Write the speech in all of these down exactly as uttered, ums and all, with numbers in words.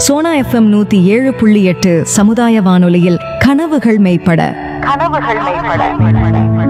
Sona FM நூத்தி ஏழு புள்ளி எட்டு சமுதாய வானொலியில் கனவுகள் மெய்ப்பட கனவுகள் மெய்ப்பட.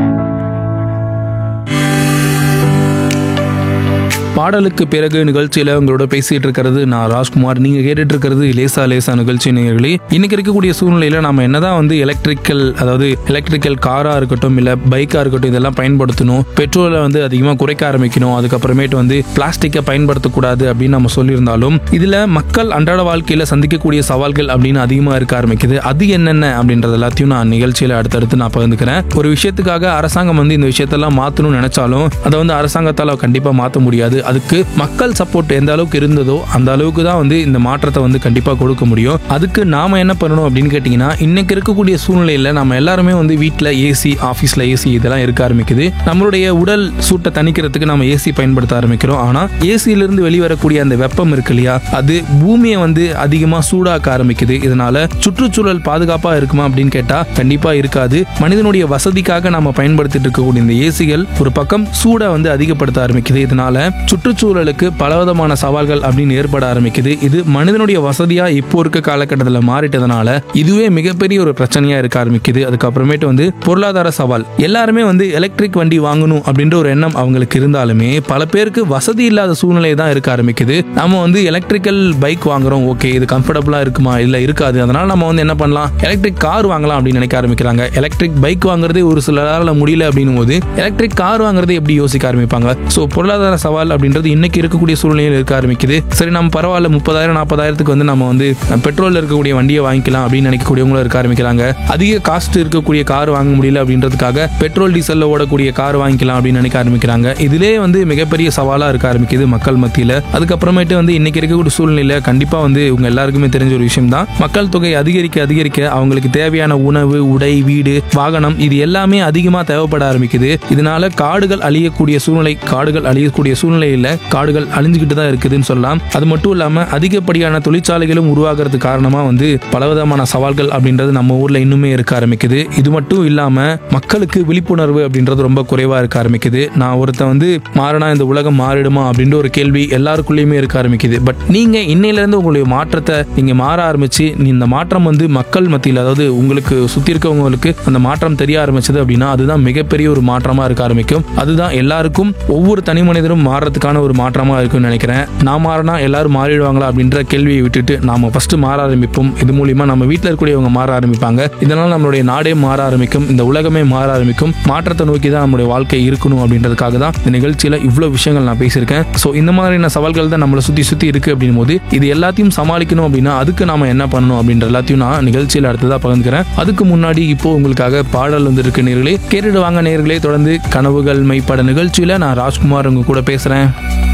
பாடலுக்கு பிறகு நிகழ்ச்சியில உங்களோட பேசிட்டு இருக்கிறது நான் ராஜ்குமார். நீங்க கேட்டுட்டு இருக்கிறது லேசா லேசா நிகழ்ச்சி நேயர்களே. இன்னைக்கு இருக்கக்கூடிய சூழ்நிலையில நம்ம என்னதான் வந்து எலக்ட்ரிக்கல் அதாவது எலக்ட்ரிக்கல் காரா இருக்கட்டும் இல்ல பைக்கா இருக்கட்டும் இதெல்லாம் பயன்படுத்தணும், பெட்ரோலை வந்து அதிகமாக குறைக்க ஆரம்பிக்கணும், அதுக்கப்புறமேட்டு வந்து பிளாஸ்டிக்கை பயன்படுத்தக்கூடாது அப்படின்னு நம்ம சொல்லியிருந்தாலும் இதுல மக்கள் அன்றாட வாழ்க்கையில சந்திக்கக்கூடிய சவால்கள் அப்படின்னு அதிகமா இருக்க ஆரம்பிக்குது. அது என்னென்ன அப்படின்றது எல்லாத்தையும் நான் நிகழ்ச்சியில அடுத்தடுத்து நான் பகிர்ந்துக்கிறேன். ஒரு விஷயத்துக்காக அரசாங்கம் வந்து இந்த விஷயத்தெல்லாம் மாற்றணும்னு நினைச்சாலும் அதை வந்து அரசாங்கத்தால கண்டிப்பா மாற்ற முடியாது. அதுக்கு மக்கள் சப்போர்ட் எந்த அளவுக்கு இருந்ததோ அந்த அளவுக்கு தான் வந்து இந்த மாற்றத்தை வந்து கண்டிப்பா கொடுக்க முடியும். அதுக்கு நாம என்ன பண்ணணும் அப்படின்னு கேட்டீங்கன்னா, இன்னைக்கு இருக்கக்கூடிய சூழ்நிலையில நம்ம எல்லாருமே வந்து வீட்டில் ஏசி, ஆஃபீஸ்ல ஏசி இதெல்லாம் இருக்க ஆரம்பிக்குது. நம்மளுடைய உடல் சூட்டை தணிக்கிறதுக்கு நம்ம ஏசி பயன்படுத்த ஆரம்பிக்கிறோம். ஆனா ஏசியிலிருந்து வெளிவரக்கூடிய அந்த வெப்பம் இருக்கு இல்லையா, அது பூமியை வந்து அதிகமா சூடாக்க ஆரம்பிக்குது. இதனால சுற்றுச்சூழல் பாதுகாப்பா இருக்குமா அப்படின்னு கேட்டா கண்டிப்பா இருக்காது. மனிதனுடைய வசதிக்காக நம்ம பயன்படுத்திட்டு இருக்கக்கூடிய இந்த ஏசிகள் ஒரு பக்கம் சூடை வந்து அதிகப்படுத்த ஆரம்பிக்குது. இதனால சுற்றுச்சூழலுக்கு பலவிதமான சவால்கள் அப்படின்னு ஏற்பட ஆரம்பிக்குது. இது மனிதனுடைய வசதியா இப்போ இருக்க காலகட்டத்தில் மாறிட்டதுனால இதுவே மிகப்பெரிய ஒரு பிரச்சனையா இருக்க ஆரம்பிக்குது. அதுக்கப்புறமேட்டு வந்து பொருளாதார சவால். எல்லாருமே வந்து எலக்ட்ரிக் வண்டி வாங்கணும் அப்படின்ற ஒரு எண்ணம் அவங்களுக்கு இருந்தாலுமே பல பேருக்கு வசதி இல்லாத சூழ்நிலை தான் இருக்க ஆரம்பிக்குது. நம்ம வந்து எலக்ட்ரிக்கல் பைக் வாங்குறோம், ஓகே இது கம்ஃபர்டபுளா இருக்குமா, இல்ல இருக்காது, அதனால நம்ம வந்து என்ன பண்ணலாம், எலக்ட்ரிக் கார் வாங்கலாம் அப்படின்னு நினைக்க ஆரம்பிக்கிறாங்க. எலக்ட்ரிக் பைக் வாங்குறதே ஒரு சிலரால முடியல அப்படின்னும் போது எலக்ட்ரிக் கார் வாங்குறதை எப்படி யோசிக்க ஆரம்பிப்பாங்க. ஸோ பொருளாதார சவால் அப்படின்றது இன்னைக்கு இருக்கக்கூடிய சூழ்நிலையில் இருக்க ஆரம்பிக்குது. சரி நம்ம பரவாயில்ல முப்பதாயிரம் நாற்பதாயிரத்துக்கு வந்து நம்ம வந்து பெட்ரோல் இருக்கக்கூடிய வண்டியை வாங்கிக்கலாம் அப்படின்னு நினைக்கக்கூடியவங்களும் இருக்க ஆரம்பிக்கிறாங்க. அதிக காஸ்ட் இருக்கக்கூடிய கார் வாங்க முடியல அப்படின்றதுக்காக பெட்ரோல் டீசல்ல ஓடக்கூடிய கார் வாங்கிக்கலாம் அப்படின்னு நினைக்க ஆரம்பிக்கிறாங்க. இதுலே வந்து மிகப்பெரிய சவாலா இருக்க ஆரம்பிக்குது மக்கள் மத்தியில. அதுக்கப்புறமேட்டு வந்து இன்னைக்கு இருக்கக்கூடிய சூழ்நிலையில கண்டிப்பா வந்து உங்க எல்லாருக்குமே தெரிஞ்ச ஒரு விஷயம் தான், மக்கள் தொகை அதிகரிக்க அதிகரிக்க அவங்களுக்கு தேவையான உணவு, உடை, வீடு, வாகனம் இது எல்லாமே அதிகமா தேவைப்பட ஆரம்பிக்குது. இதனால காடுகள் அழியக்கூடிய சூழ்நிலை காடுகள் அழியக்கூடிய சூழ்நிலையில காடுகள் அழிஞ்சுக்கிட்டு தான் இருக்குதுன்னு சொல்லலாம். அது மட்டும் இல்லாம அதிகப்படியான தொழிற்சாலைகளும் உருவாகிறது காரணமா வந்து பலவிதமான சவால்கள் அப்படின்றது நம்ம ஊர்ல இன்னுமே இருக்க ஆரம்பிக்குது. இது மட்டும் இல்லாம மக்களுக்கு விழிப்புணர்வு அப்படின்றது ரொம்ப குறைவா இருக்க ஆரம்பிக்குது. நான் ஒருத்த வந்து மாறினா இந்த உலகம் மாறிடுமா அப்படின்ற ஒரு கேள்வி எல்லாருக்குள்ளேயுமே இருக்க ஆரம்பிக்குது. பட் நீங்க இன்னையில இருந்து உங்களுடைய மாற்றத்தை நீங்க மாற ஆரம்பிச்சு இந்த மாற்றம் வந்து மக்கள் மத்தியில் அதாவது உங்களுக்கு சுத்தி இருக்கவங்களுக்கு அந்த மாற்றம் தெரிய ஆரம்பிச்சது அப்படின்னா அதுதான் மிகப்பெரிய ஒரு மாற்றமா இருக்க ஆரம்பிக்கும். அதுதான் எல்லாருக்கும் ஒவ்வொரு தனி மனிதரும் மாறதுக்கான ஒரு மாற்றமா இருக்குன்னு நினைக்கிறேன். நான் மாறினா எல்லாரும் மாறிடுவாங்களா அப்படின்ற கேள்வியை விட்டுட்டு நாம ஃபர்ஸ்ட் மாற ஆரம்பிப்போம். இது மூலியமா நம்ம வீட்டில் இருக்கக்கூடியவங்க மாற ஆரம்பிப்பாங்க. இதனால நம்மளுடைய நாடே மாற ஆரம்பிக்கும், இந்த உலகமே மாற ஆரம்பிக்கும். மாற்றத்தை நோக்கி தான் நம்மளுடைய வாழ்க்கை இருக்கணும் அப்படின்றதுக்காக தான் இந்த நிகழ்ச்சியில இவ்வளவு விஷயங்கள் நான் பேசியிருக்கேன். ஸோ இந்த மாதிரியான சவால்கள் தான் நம்மளை சுத்தி சுத்தி இருக்கு அப்படின் போது இது எல்லாத்தையும் சமாளிக்கணும் அப்படின்னா அதுக்கு நாம என்ன பண்ணணும் அப்படின்ற எல்லாத்தையும் நான் நிகழ்ச்சியில் அடுத்ததா பகிர்ந்துக்கிறேன். அதுக்கு முன்னாடி இப்போ உங்களுக்காக பாடல் வந்து இருக்கு நேர்களே, கேட்டுட்டு வாங்க நேர்களே. தொடர்ந்து கனவுகள் மெய்ப்பட நிகழ்ச்சியில நான் ராஜ்குமார் உங்க கூட பேசுறேன்.